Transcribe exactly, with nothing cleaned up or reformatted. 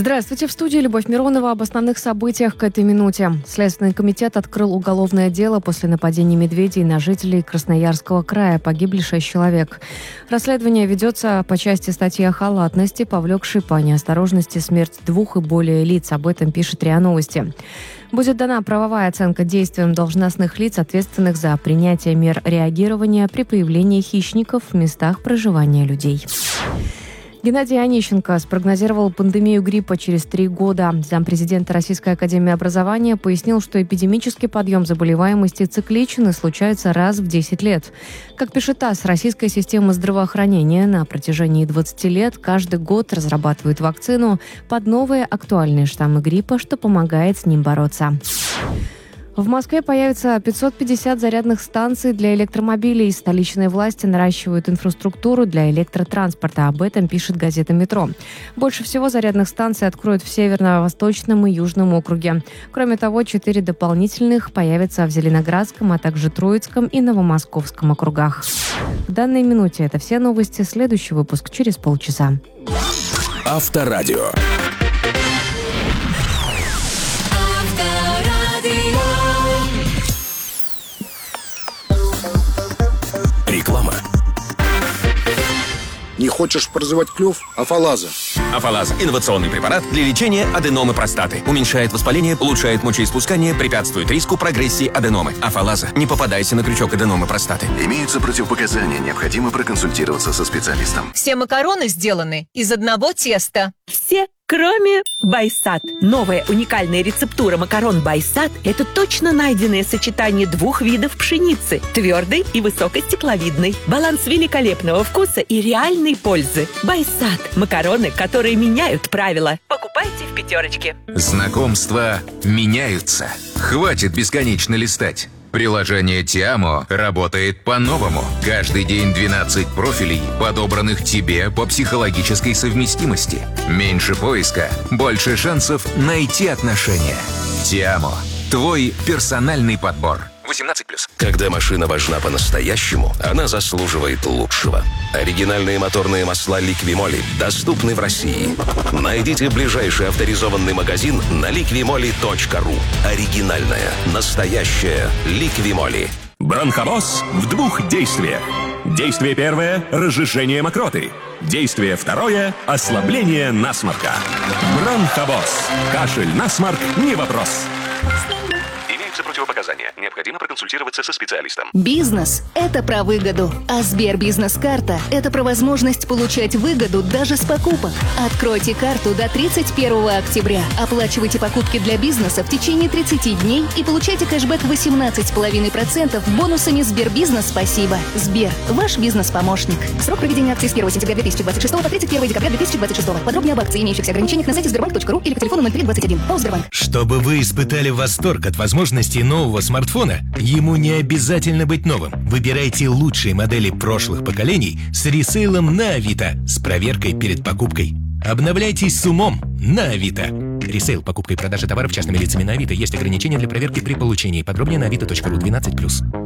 Здравствуйте, в студии Любовь Миронова. Об основных событиях к этой минуте. Следственный комитет открыл уголовное дело после нападения медведей на жителей Красноярского края. Погибли шесть человек. Расследование ведется по части статьи о халатности, повлекшей по неосторожности смерть двух и более лиц. Об этом пишет РИА Новости. Будет дана правовая оценка действиям должностных лиц, ответственных за принятие мер реагирования при появлении хищников в местах проживания людей. Геннадий Онищенко спрогнозировал пандемию гриппа через три года. Зампрезидента Российской академии образования пояснил, что эпидемический подъем заболеваемости цикличен и случается раз в десять лет. Как пишет ТАСС, российская система здравоохранения на протяжении двадцати лет каждый год разрабатывает вакцину под новые актуальные штаммы гриппа, что помогает с ним бороться. В Москве появится пятьсот пятьдесят зарядных станций для электромобилей. Столичные власти наращивают инфраструктуру для электротранспорта. Об этом пишет газета «Метро». Больше всего зарядных станций откроют в Северо-Восточном и Южном округе. Кроме того, четыре дополнительных появятся в Зеленоградском, а также Троицком и Новомосковском округах. В данной минуте это все новости. Следующий выпуск через полчаса. Авторадио. Реклама. Не хочешь прозевать клюв? Афалаза. Афалаза – инновационный препарат для лечения аденомы простаты. Уменьшает воспаление, улучшает мочеиспускание, препятствует риску прогрессии аденомы. Афалаза. Не попадайся на крючок аденомы простаты. Имеются противопоказания. Необходимо проконсультироваться со специалистом. Все макароны сделаны из одного теста. Все, кроме Байсад. Новая уникальная рецептура макарон Байсад – это точно найденное сочетание двух видов пшеницы – твердой и высокостекловидной. Баланс великолепного вкуса и реальной пользы. Байсад – макароны, которые меняют правила. Покупайте в пятерочке. Знакомства меняются. Хватит бесконечно листать. Приложение Тиамо работает по-новому. Каждый день двенадцать профилей, подобранных тебе по психологической совместимости. Меньше поиска, больше шансов найти отношения. Тиамо. Твой персональный подбор. восемнадцать плюс. Когда машина важна по-настоящему, она заслуживает лучшего. Оригинальные моторные масла Liqui-Moly доступны в России. Найдите ближайший авторизованный магазин на ликвимоли точка ру. Оригинальная, настоящая Liqui-Moly. Бронхобоз в двух действиях. Действие первое – разжижение мокроты. Действие второе – ослабление насморка. Бронхобоз. Кашель, насморк – не вопрос. Противопоказания. Необходимо проконсультироваться со специалистом. Бизнес – это про выгоду, а Сбербизнес-карта – это про возможность получать выгоду даже с покупок. Откройте карту до тридцать первого октября. Оплачивайте покупки для бизнеса в течение тридцати дней и получайте кэшбэк восемнадцать целых пять десятых процента бонусами Сбербизнес «Спасибо». Сбер – ваш бизнес-помощник. Срок проведения акции с первого сентября две тысячи двадцать шестого по тридцать первого декабря две тысячи двадцать шестого. Подробнее об акции и имеющихся ограничениях на сайте сбербанк точка ру или по телефону ноль три двадцать один. ООО «Сбербанк». Чтобы вы испытали восторг от возможностей нового смартфона, ему не обязательно быть новым. Выбирайте лучшие модели прошлых поколений с ресейлом на Авито с проверкой перед покупкой. Обновляйтесь с умом на Авито. Ресейл, покупка и продажа товаров частными лицами на Авито. Есть ограничения для проверки при получении. Подробнее на авито точка ру. двенадцать плюс.